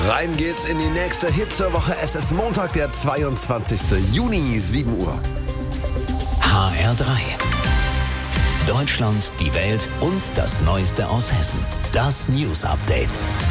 Rein geht's in die nächste Hitzewoche. Es ist Montag, der 22. Juni, 7 Uhr. HR3. Deutschland, die Welt und das Neueste aus Hessen. Das News Update.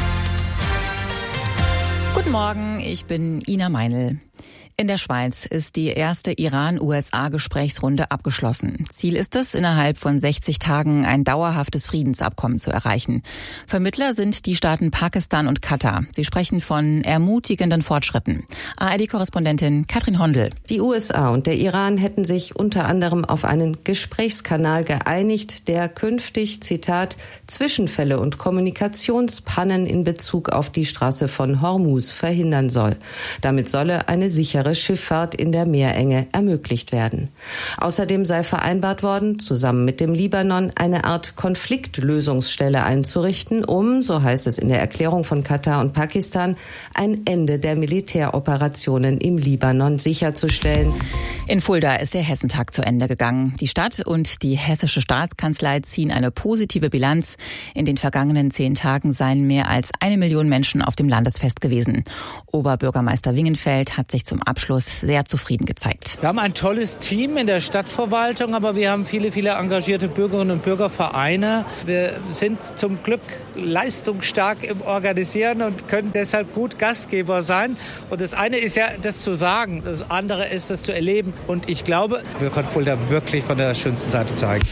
Guten Morgen, ich bin Ina Meinl. In der Schweiz ist die erste Iran-USA-Gesprächsrunde abgeschlossen. Ziel ist es, innerhalb von 60 Tagen ein dauerhaftes Friedensabkommen zu erreichen. Vermittler sind die Staaten Pakistan und Katar. Sie sprechen von ermutigenden Fortschritten. ARD-Korrespondentin Katrin Hondel. Die USA und der Iran hätten sich unter anderem auf einen Gesprächskanal geeinigt, der künftig, Zitat, Zwischenfälle und Kommunikationspannen in Bezug auf die Straße von Hormuz verhindern soll. Damit solle eine sichere Schifffahrt in der Meerenge ermöglicht werden. Außerdem sei vereinbart worden, zusammen mit dem Libanon eine Art Konfliktlösungsstelle einzurichten, um, so heißt es in der Erklärung von Katar und Pakistan, ein Ende der Militäroperationen im Libanon sicherzustellen. In Fulda ist der Hessentag zu Ende gegangen. Die Stadt und die hessische Staatskanzlei ziehen eine positive Bilanz. In den vergangenen 10 Tagen seien mehr als 1 Million Menschen auf dem Landesfest gewesen. Oberbürgermeister Wingenfeld hat sich zum Abschluss sehr zufrieden gezeigt. Wir haben ein tolles Team in der Stadtverwaltung, aber wir haben viele engagierte Bürgerinnen und Bürgervereine. Wir sind zum Glück leistungsstark im Organisieren und können deshalb gut Gastgeber sein. Und das eine ist ja, das zu sagen, das andere ist, das zu erleben. Und ich glaube, wir konnten Fulda wirklich von der schönsten Seite zeigen.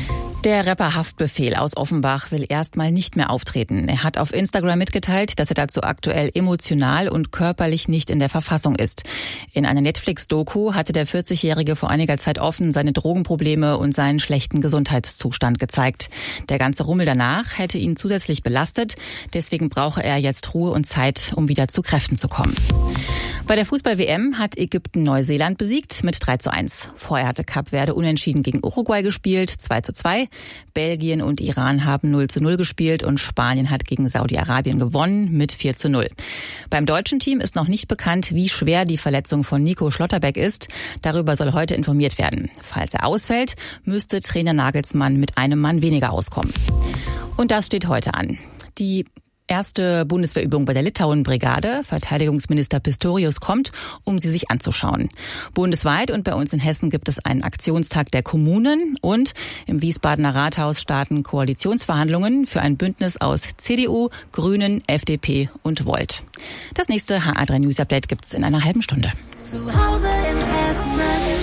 Der Rapper Haftbefehl aus Offenbach will erstmal nicht mehr auftreten. Er hat auf Instagram mitgeteilt, dass er dazu aktuell emotional und körperlich nicht in der Verfassung ist. In einer Netflix-Doku hatte der 40-Jährige vor einiger Zeit offen seine Drogenprobleme und seinen schlechten Gesundheitszustand gezeigt. Der ganze Rummel danach hätte ihn zusätzlich belastet. Deswegen brauche er jetzt Ruhe und Zeit, um wieder zu Kräften zu kommen. Bei der Fußball-WM hat Ägypten Neuseeland besiegt mit 3:1. Vorher hatte Kap Verde unentschieden gegen Uruguay gespielt, 2:2. Belgien und Iran haben 0:0 gespielt und Spanien hat gegen Saudi-Arabien gewonnen mit 4:0. Beim deutschen Team ist noch nicht bekannt, wie schwer die Verletzung von Nico Schlotterbeck ist. Darüber soll heute informiert werden. Falls er ausfällt, müsste Trainer Nagelsmann mit einem Mann weniger auskommen. Und das steht heute an. Die erste Bundeswehrübung bei der Litauen-Brigade. Verteidigungsminister Pistorius kommt, um sie sich anzuschauen. Bundesweit und bei uns in Hessen gibt es einen Aktionstag der Kommunen und im Wiesbadener Rathaus starten Koalitionsverhandlungen für ein Bündnis aus CDU, Grünen, FDP und Volt. Das nächste HR3 News Update gibt's in einer halben Stunde. Zu Hause in Hessen.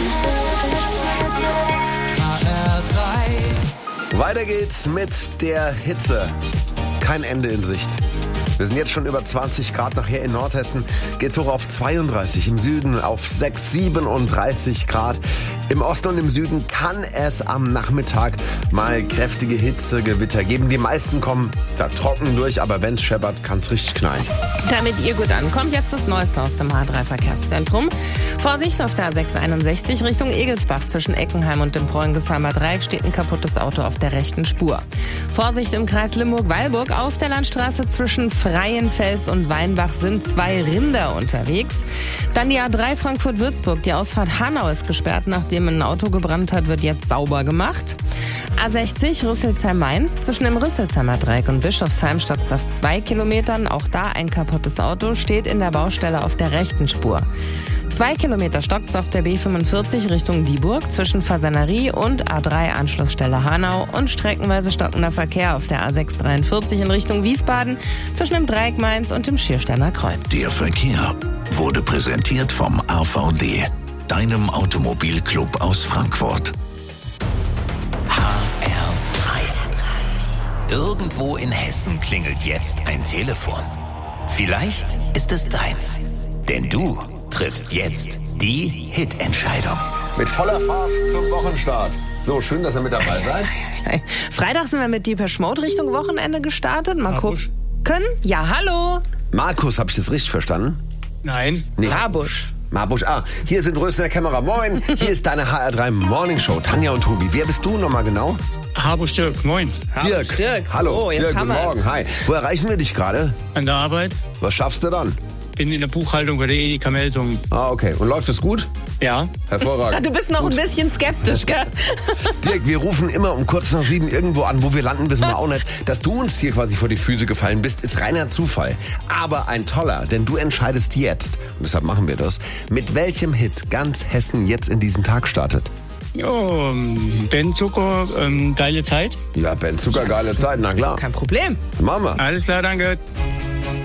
HR3. Weiter geht's mit der Hitze. Kein Ende in Sicht. Wir sind jetzt schon über 20 Grad. Nachher in Nordhessen geht's hoch auf 32, im Süden auf 37 Grad. Im Osten und im Süden kann es am Nachmittag mal kräftige Hitzegewitter geben. Die meisten kommen da trocken durch, aber wenn's scheppert, kann's richtig knallen. Damit ihr gut ankommt, jetzt das Neueste aus dem H3-Verkehrszentrum. Vorsicht auf der A661 Richtung Egelsbach zwischen Eckenheim und dem Preungesheimer Dreieck steht ein kaputtes Auto auf der rechten Spur. Vorsicht im Kreis Limburg-Weilburg auf der Landstraße zwischen Freienfels und Weinbach sind 2 Rinder unterwegs. Dann die A3 Frankfurt-Würzburg. Die Ausfahrt Hanau ist gesperrt, nachdem ein Auto gebrannt hat, wird jetzt sauber gemacht. A60 Rüsselsheim-Mainz zwischen dem Rüsselsheimer Dreieck und Bischofsheim stoppt auf 2 Kilometern. Auch da ein kaputtes Auto steht in der Baustelle auf der rechten Spur. 2 Kilometer stockt's auf der B45 Richtung Dieburg zwischen Fasanerie und A3 Anschlussstelle Hanau und streckenweise stockender Verkehr auf der A643 in Richtung Wiesbaden zwischen dem Dreieck Mainz und dem Schiersteiner Kreuz. Der Verkehr wurde präsentiert vom AVD, deinem Automobilclub aus Frankfurt. HR3. Irgendwo in Hessen klingelt jetzt ein Telefon. Vielleicht ist es deins, denn du triffst jetzt die Hit-Entscheidung. Mit voller Fahrt zum Wochenstart. So, schön, dass ihr mit dabei seid. Hey, Freitag sind wir mit Depeche Mode Richtung Wochenende gestartet. Mal gucken. Ja, hallo. Markus, habe ich das richtig verstanden? Nein. Nicht. Marbusch. Marbusch, hier sind Rösten der Kamera. Moin, hier ist deine HR3 Morning Show. Tanja und Tobi, wer bist du nochmal genau? Harbusch Dirk, moin. Dirk. Dirk. Hallo, Oh, jetzt Dirk, haben guten wir's. Morgen. Hi. Wo erreichen wir dich gerade? An der Arbeit? Was schaffst du dann? bin in der Buchhaltung bei der Edeka Melsungen. Ah, okay. Und läuft es gut? Ja. Hervorragend. Du bist noch ein bisschen skeptisch, gell? Dirk, wir rufen immer um kurz nach 7 irgendwo an. Wo wir landen, wissen wir auch nicht. Dass du uns hier quasi vor die Füße gefallen bist, ist reiner Zufall. Aber ein toller, denn du entscheidest jetzt, und deshalb machen wir das, mit welchem Hit ganz Hessen jetzt in diesen Tag startet. Oh, Ben Zucker, geile Zeit. Ja, Ben Zucker, geile Zeit, na klar. Kein Problem. Machen wir. Alles klar, danke.